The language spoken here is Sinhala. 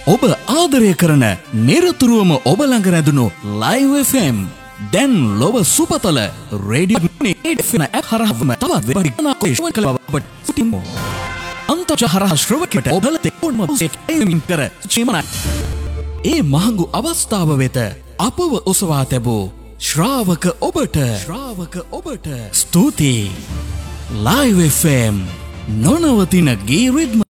ඔබ ආදරය කරන නිරතුරුවම ඔබ ළඟ රැඳුණු Live FM දැන් ලොව සුපතල රේඩියෝ ඇප් හරහාම තවත් වෙබරිකනාකේෂන් කළ බවට සිටිමු. අන්තර්ජාල ශ්‍රවකයට ඔබලට ඕනම කර චිමනයි. ඒ මහඟු අවස්ථාව වෙත අපව ඔසවා තැබූ ශ්‍රාවක ඔබට ස්තුතියි. Live FM නොනවතින ගී රිද්ම